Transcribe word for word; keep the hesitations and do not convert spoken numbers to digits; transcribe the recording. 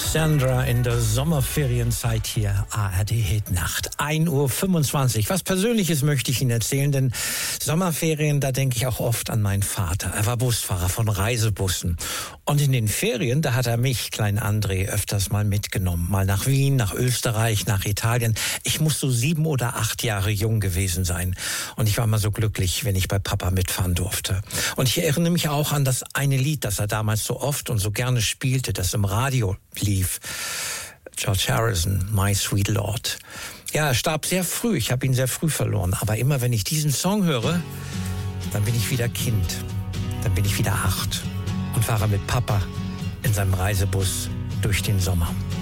Sandra in der Sommerferienzeit hier, A R D-Hit-Nacht, ein Uhr fünfundzwanzig. Was Persönliches möchte ich Ihnen erzählen, denn Sommerferien, da denke ich auch oft an meinen Vater. Er war Busfahrer von Reisebussen. Und in den Ferien, da hat er mich, klein André, öfters mal mitgenommen. Mal nach Wien, nach Österreich, nach Italien. Ich muss so sieben oder acht Jahre jung gewesen sein. Und ich war mal so glücklich, wenn ich bei Papa mitfahren durfte. Und ich erinnere mich auch an das eine Lied, das er damals so oft und so gerne spielte, das im Radio lief. George Harrison, My Sweet Lord. Ja, er starb sehr früh, ich habe ihn sehr früh verloren. Aber immer wenn ich diesen Song höre, dann bin ich wieder Kind. Dann bin ich wieder acht und fahre mit Papa in seinem Reisebus durch den Sommer.